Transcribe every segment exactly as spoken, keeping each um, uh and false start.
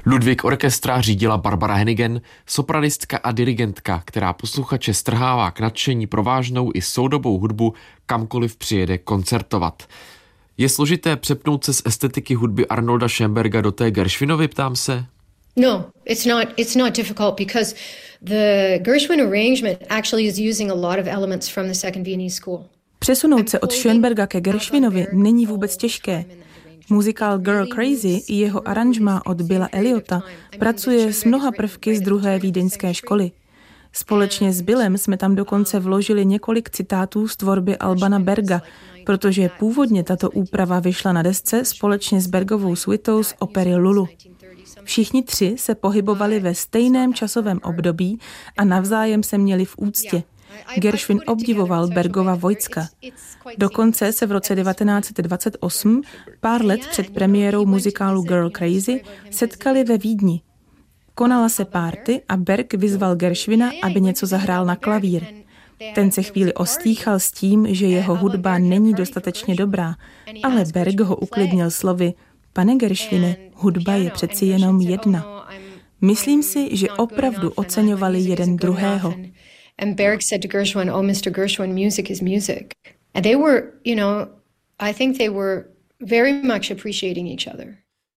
Ludwig Orchestra řídila Barbara Hannigan, sopranistka a dirigentka, která posluchače strhává k nadšení pro vážnou i soudobou hudbu, kamkoliv přijede koncertovat. Je složité přepnout se z estetiky hudby Arnolda Schoenberga do té Gershwinovy, ptám se? No, it's not it's not difficult because the Gershwin arrangement actually is using a lot of elements from the Second Viennese School. Přesunout se od Schoenberga ke Gershwinovi není vůbec těžké. Muzikál Girl Crazy i jeho aranžmá od Billa Elliota pracuje s mnoha prvky z druhé vídeňské školy. Společně s Billem jsme tam dokonce vložili několik citátů z tvorby Albana Berga, protože původně tato úprava vyšla na desce společně s Bergovou suitou z opery Lulu. Všichni tři se pohybovali ve stejném časovém období a navzájem se měli v úctě. Gershwin obdivoval Bergova Vojtska. Dokonce se v roce devatenáct set dvacet osm, pár let před premiérou muzikálu Girl Crazy, setkali ve Vídni. Konala se párty a Berg vyzval Gershwina, aby něco zahrál na klavír. Ten se chvíli ostýchal s tím, že jeho hudba není dostatečně dobrá, ale Berg ho uklidnil slovy: Pane Gershwine, hudba je přeci jenom jedna. Myslím si, že opravdu oceňovali jeden druhého. And Berg said to Gershwin, "Oh, mister Gershwin, music is music." And they were, you know, I think they were very much appreciating each other.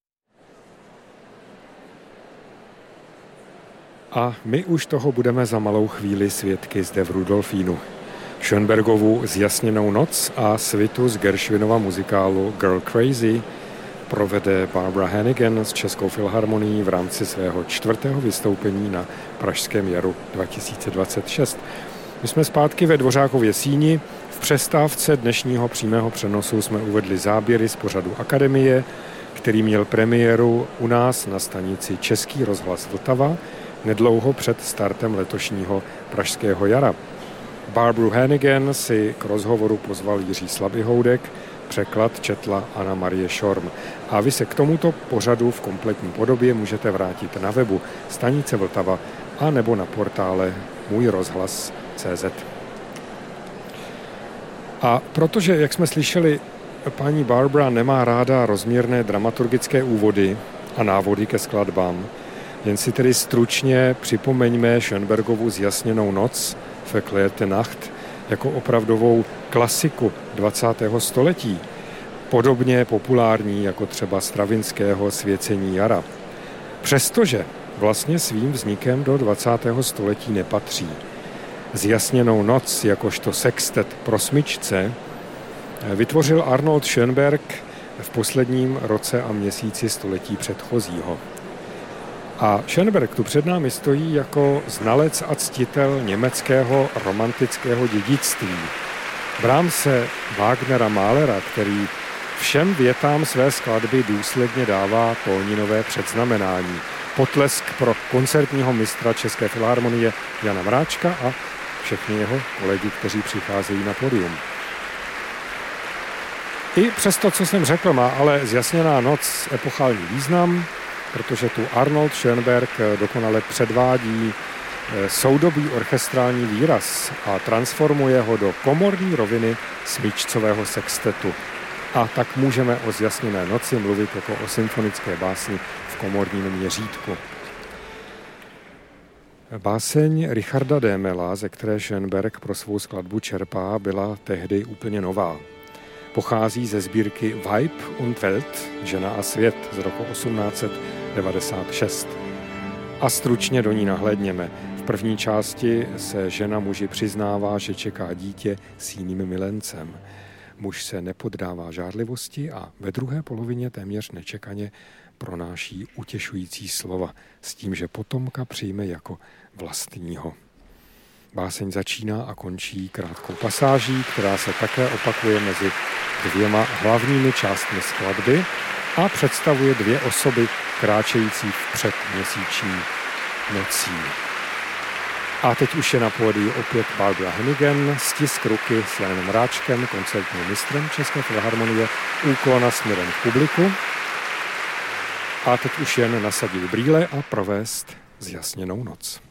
A my už toho budeme za malou chvíli svědky zde v Rudolfínu. Schoenbergovu Zjasněnou noc a svitu z Gershwinova muzikálu Girl Crazy provede Barbara Hannigan s Českou filharmonií v rámci svého čtvrtého vystoupení na Pražském jaru dva tisíce dvacet šest. My jsme zpátky ve Dvořákově síni. V přestávce dnešního přímého přenosu jsme uvedli záběry z pořadu Akademie, který měl premiéru u nás na stanici Český rozhlas Vltava nedlouho před startem letošního Pražského jara. Barbaru Hannigan si k rozhovoru pozval Jiří Slabyhoudek, překlad četla Anna Marie Šorm. A vy se k tomuto pořadu v kompletní podobě můžete vrátit na webu Stanice Vltava a nebo na portále můj rozhlas tečka cé zet. A protože, jak jsme slyšeli, paní Barbara nemá ráda rozměrné dramaturgické úvody a návody ke skladbám, jen si tedy stručně připomeňme Schoenbergovu Zjasněnou noc, Verklärte Nacht, jako opravdovou klasiku dvacátého století, podobně populární jako třeba Stravinského Svěcení jara. Přestože vlastně svým vznikem do dvacátého století nepatří. Zjasněnou noc jakožto sextet pro smyčce vytvořil Arnold Schoenberg v posledním roce a měsíci století předchozího. A Schoenberg tu před námi stojí jako znalec a ctitel německého romantického dědictví. Brahmse, Wagnera, Mahlera, který všem větám své skladby důsledně dává tóninové předznamenání. Potlesk pro koncertního mistra České filharmonie Jana Mráčka a všechny jeho kolegy, kteří přicházejí na pódium. I přes to, co jsem řekl, má ale Zjasněná noc epochální význam, protože tu Arnold Schoenberg dokonale předvádí soudobý orchestrální výraz a transformuje ho do komorní roviny smyčcového sextetu. A tak můžeme o Zjasněné noci mluvit jako o symfonické básni v komorním měřítku. Báseň Richarda Démela, ze které Schoenberg pro svou skladbu čerpá, byla tehdy úplně nová. Pochází ze sbírky Weib und Welt, Žena a svět z roku osmnáct set devadesát šest. A stručně do ní nahlédněme. V první části se žena muži přiznává, že čeká dítě s jiným milencem. Muž se nepoddává žárlivosti a ve druhé polovině téměř nečekaně pronáší utěšující slova s tím, že potomka přijme jako vlastního. Báseň začíná a končí krátkou pasáží, která se také opakuje mezi dvěma hlavními částmi skladby a představuje dvě osoby kráčející vpřed měsíční nocí. A teď už je na pódiu opět Barbara Hannigan, stisk ruky s Janem Mráčkem, koncertním mistrem České filharmonie, úklona směrem k publiku. A teď už jen nasadit brýle a provést Zjasněnou noc.